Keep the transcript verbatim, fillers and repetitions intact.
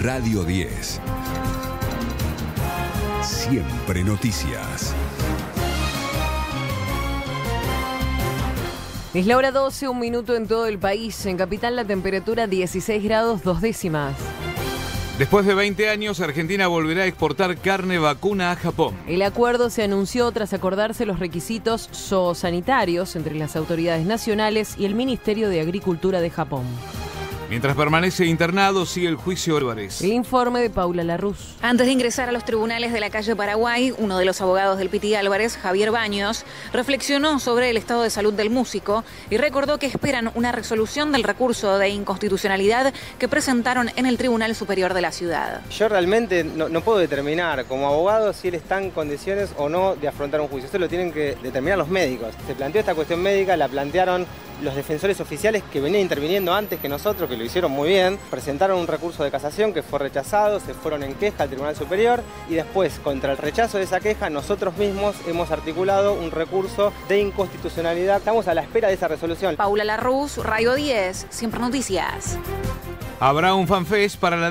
Radio diez. Siempre noticias. Es la hora doce, un minuto en todo el país. En Capital la temperatura dieciséis grados dos décimas. Después de veinte años, Argentina volverá a exportar carne vacuna a Japón. El acuerdo se anunció tras acordarse los requisitos zoosanitarios entre las autoridades nacionales y el Ministerio de Agricultura de Japón. Mientras permanece internado, sigue el juicio Álvarez. El informe de Paula Larruz. Antes de ingresar a los tribunales de la calle Paraguay, uno de los abogados del Piti Álvarez, Javier Baños, reflexionó sobre el estado de salud del músico y recordó que esperan una resolución del recurso de inconstitucionalidad que presentaron en el Tribunal Superior de la ciudad. Yo realmente no, no puedo determinar como abogado si él está en condiciones o no de afrontar un juicio. Eso lo tienen que determinar los médicos. Se planteó esta cuestión médica, la plantearon los defensores oficiales que venían interviniendo antes que nosotros, que lo hicieron muy bien. Presentaron un recurso de casación que fue rechazado, se fueron en queja al Tribunal Superior y después, contra el rechazo de esa queja, nosotros mismos hemos articulado un recurso de inconstitucionalidad. Estamos a la espera de esa resolución. Paula Larruz, Radio diez, Siempre Noticias. Habrá un fanfest para la